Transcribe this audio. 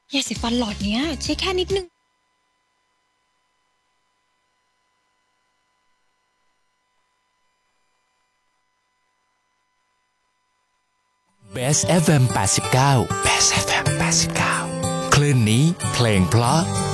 ยาสีฟันหลอดเนี้ยใช้แค่นิดนึง Best FM 89 Best FM 89คลื่นนี้เพลงเพราะ